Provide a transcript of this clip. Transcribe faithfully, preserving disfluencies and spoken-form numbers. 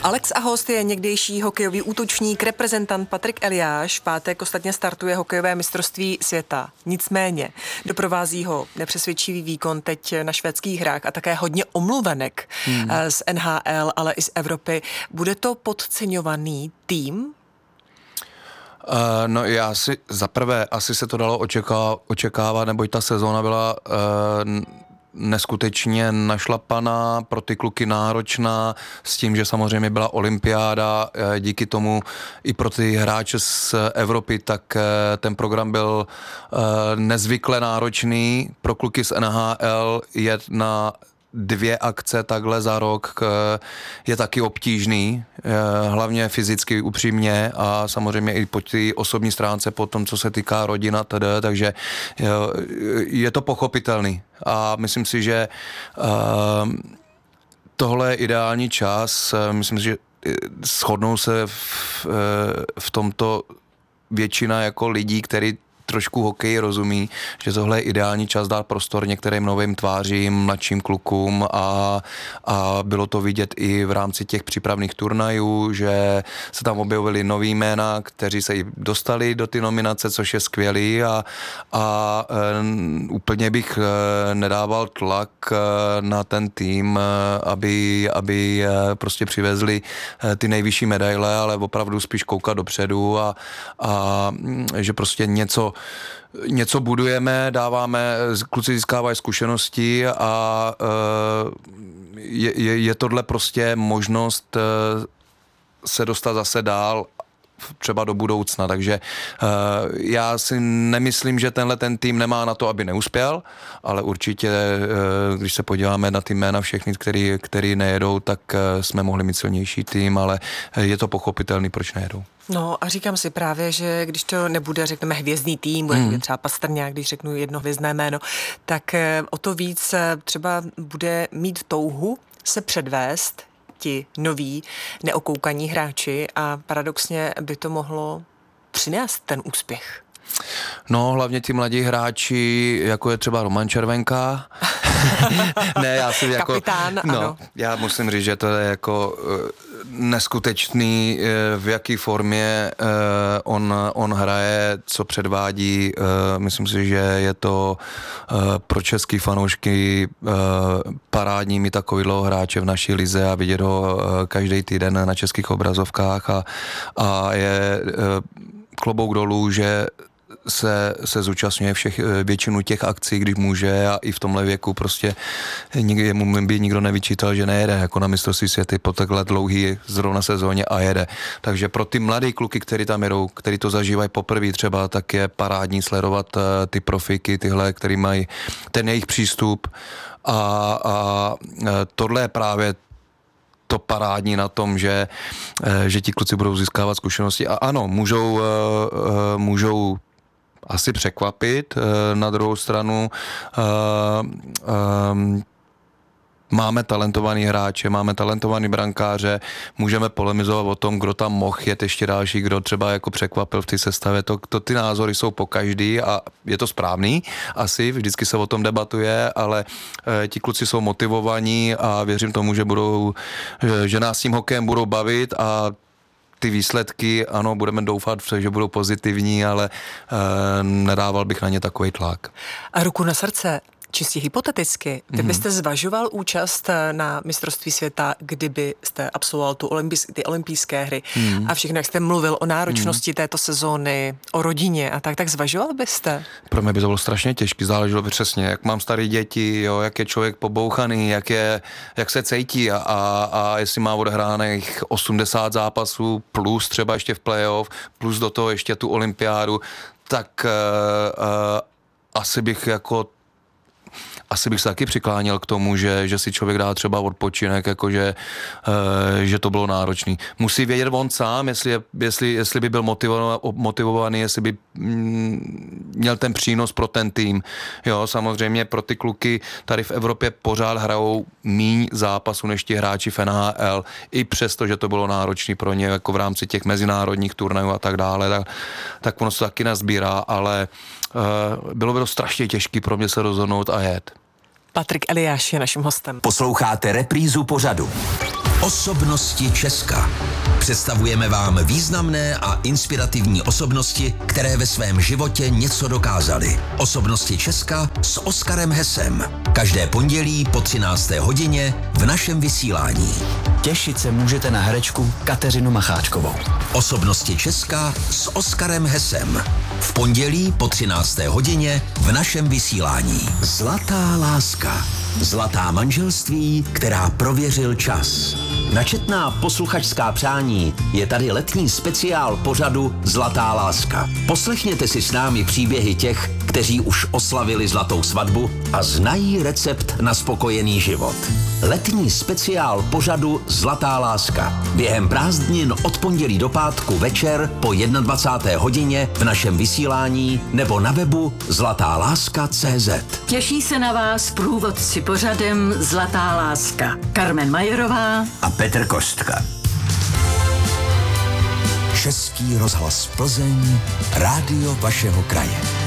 Alex a host je někdejší hokejový útočník, reprezentant Patrik Eliáš. V pátek ostatně startuje hokejové mistrovství světa. Nicméně doprovází ho nepřesvědčivý výkon teď na švédských hrách a také hodně omluvenek hmm. z N H L, ale i z Evropy. Bude to podceňovaný tým? Uh, no já si, zaprvé asi se to dalo očeká, očekávat, neboť ta sezóna byla uh, neskutečně našlapaná, pro ty kluky náročná, s tím, že samozřejmě byla olympiáda, díky tomu i pro ty hráče z Evropy, tak ten program byl nezvykle náročný. Pro kluky z N H L je na dvě akce takhle za rok je taky obtížný, hlavně fyzicky upřímně a samozřejmě i po té osobní stránce, po tom, co se týká rodina, tedy, takže je to pochopitelný a myslím si, že tohle je ideální čas, myslím si, že shodnou se v, v tomto většina jako lidí, který trošku hokeji rozumí, že tohle je ideální čas dát prostor některým novým tvářím, mladším klukům a, a bylo to vidět i v rámci těch přípravných turnajů, že se tam objevily nový jména, kteří se i dostali do ty nominace, což je skvělý a, a e, úplně bych e, nedával tlak e, na ten tým, e, aby, aby e, prostě přivezli e, ty nejvyšší medaile, ale opravdu spíš koukat dopředu a, a že prostě něco něco budujeme, dáváme, kluci získávají zkušenosti a je, je, je tohle prostě možnost se dostat zase dál třeba do budoucna, takže uh, já si nemyslím, že tenhle ten tým nemá na to, aby neuspěl, ale určitě, uh, když se podíváme na ty jména všechny, který, který nejedou, tak uh, jsme mohli mít silnější tým, ale je to pochopitelný, proč nejedou. No a říkám si právě, že když to nebude, řekneme, hvězdný tým, bude hmm. třeba Pastrňák, když řeknu jedno hvězdné jméno, tak uh, o to víc uh, třeba bude mít touhu se předvést ti noví, neokoukaní hráči a paradoxně by to mohlo přinést ten úspěch. No, hlavně ti mladí hráči, jako je třeba Roman Červenka. Ne, já si jako... Kapitán, no, ano. Já musím říct, že to je jako neskutečný, v jaký formě on, on hraje, co předvádí. Myslím si, že je to pro český fanoušky parádní mít takovýhle hráče v naší lize a vidět ho každý týden na českých obrazovkách a, a je klobouk dolů, že se, se zúčastňuje všech, většinu těch akcí, když může a i v tomhle věku prostě nikdy, mu by nikdo nevyčítal, že nejede jako na mistrovství světy po takhle dlouhý zrovna sezóně a jede. Takže pro ty mladý kluky, který tam jedou, který to zažívají poprvé třeba, tak je parádní sledovat ty profiky, tyhle, který mají ten jejich přístup a, a tohle je právě to parádní na tom, že, že ti kluci budou získávat zkušenosti a ano, můžou, můžou asi překvapit. Na druhou stranu máme talentovaný hráče, máme talentovaný brankáře, můžeme polemizovat o tom, kdo tam mohl jet ještě další, kdo třeba jako překvapil v té sestavě. To, to ty názory jsou po každý a je to správný, asi, vždycky se o tom debatuje, ale e, ti kluci jsou motivovaní a věřím tomu, že budou, že, že nás tím hokejem budou bavit a ty výsledky, ano, budeme doufat, že budou pozitivní, ale e, nedával bych na ně takový tlak. A ruku na srdce, čistě hypoteticky, vy byste zvažoval účast na mistrovství světa, kdyby jste absolvoval tu olympijs, ty olympijské hry hmm. a všechno, jak jste mluvil o náročnosti hmm. této sezóny, o rodině a tak, tak zvažoval byste? Pro mě by to bylo strašně těžké, záleželo by přesně, jak mám staré děti, jo, jak je člověk pobouchaný, jak, je, jak se cítí a, a, a jestli má odehraných osmdesát zápasů plus třeba ještě v playoff, plus do toho ještě tu olympiádu, tak uh, uh, asi bych jako Asi bych se taky přikláněl k tomu, že, že si člověk dá třeba odpočinek, jakože, e, že to bylo náročný. Musí vědět on sám, jestli, jestli, jestli by byl motivovaný, motivovaný, jestli by mm, měl ten přínos pro ten tým. Jo, samozřejmě pro ty kluky tady v Evropě pořád hrajou míň zápasů než ti hráči v N H L, i přesto, že to bylo náročný pro ně, jako v rámci těch mezinárodních turnajů a tak dále, tak, tak ono se taky nazbírá, ale e, bylo by to strašně těžké pro mě se rozhodnout a jet. Patrik Eliáš je naším hostem. Posloucháte reprízu pořadu. Osobnosti Česka. Představujeme vám významné a inspirativní osobnosti, které ve svém životě něco dokázaly. Osobnosti Česka s Oskarem Hesem. Každé pondělí po třinácté hodině v našem vysílání. Těšit se můžete na herečku Kateřinu Macháčkovou. Osobnosti Česka s Oskarem Hesem. V pondělí po třinácté hodině v našem vysílání. Zlatá láska. Zlatá manželství, která prověřil čas. Na četná posluchačská přání je tady letní speciál pořadu Zlatá láska. Poslechněte si s námi příběhy těch, kteří už oslavili zlatou svatbu a znají recept na spokojený život. Letní speciál pořadu Zlatá láska. Během prázdnin od pondělí do pátku večer po dvacáté jedné hodině v našem vysílání nebo na webu zlatá láska tečka cé zet. Těší se na vás průvodci pořadem Zlatá láska. Karmen Majerová A Petr Kostka. Český rozhlas Plzeň, rádio vašeho kraje.